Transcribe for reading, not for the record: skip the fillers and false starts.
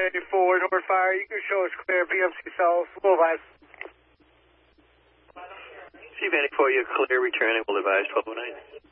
C94 North Fire. You can show us clear PMC South. We'll advise. C94, you're clear, returning, we'll advise 1209.